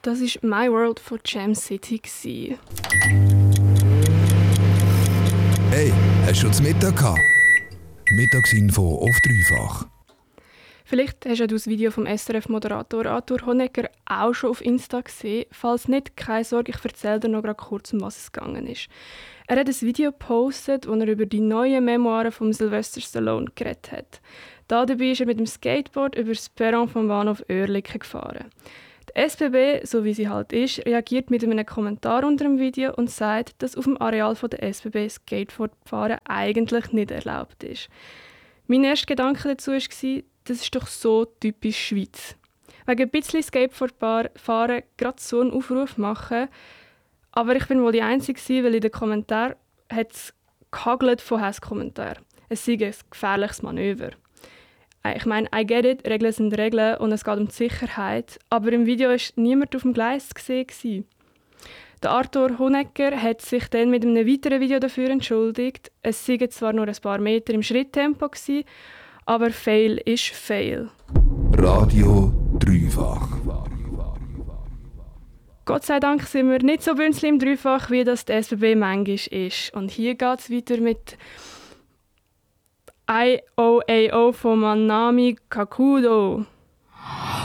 Das war «My World» von Jam City. Hey, hast du schon zu Mittag gehabt? Mittagsinfo auf dreifach. Vielleicht hast du das Video vom SRF-Moderator Arthur Honegger auch schon auf Insta gesehen. Falls nicht, keine Sorge, ich erzähle dir noch gerade kurz, um was es gegangen ist. Er hat ein Video gepostet, wo er über die neuen Memoiren von Sylvester Stallone geredet hat. Dabei ist er mit dem Skateboard über das Perron vom Bahnhof Oerlikon gefahren. Die SBB, so wie sie halt ist, reagiert mit einem Kommentar unter dem Video und sagt, dass auf dem Areal der SBB Skateboardfahren eigentlich nicht erlaubt ist. Mein erster Gedanke dazu war, das ist doch so typisch Schweiz. Wegen ein bisschen Skateboardfahren gerade so einen Aufruf machen. Aber ich bin wohl die Einzige, weil in den Kommentaren hat es gehagelt von Hasskommentaren. Es sei ein gefährliches Manöver. Ich meine, I get it, Regeln sind Regeln und es geht um die Sicherheit. Aber im Video war niemand auf dem Gleis zu sehen. Der Arthur Honegger hat sich dann mit einem weiteren Video dafür entschuldigt. Es waren zwar nur ein paar Meter im Schritttempo, aber Fail ist Fail. Radio dreifach. Gott sei Dank sind wir nicht so bünzli im Dreifach, wie das die SBB manchmal ist. Und hier geht es weiter mit IOAO von Manami Kakudo.